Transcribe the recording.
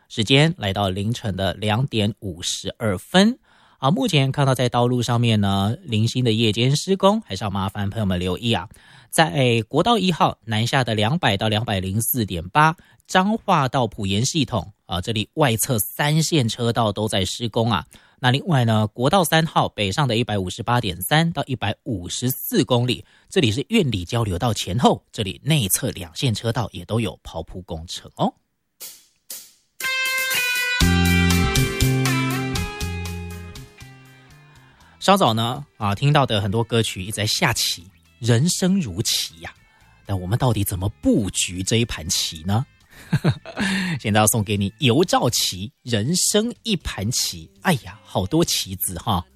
时间来到凌晨的2点52分。好，目前看到在道路上面呢，零星的夜间施工，还是要麻烦朋友们留意啊。在国道1号南下的200到204.8，彰化到埔盐系统啊，这里外侧3线车道都在施工啊。那另外呢，国道3号北上的158.3到154公里，这里是苑里交流道前后，这里内侧2线车道也都有刨铺工程哦。稍早呢听到的很多歌曲一直在下棋，人生如棋呀，但我们到底怎么布局这一盘棋呢？现在要送给你游照棋，人生一盘棋。哎呀，好多棋子哈。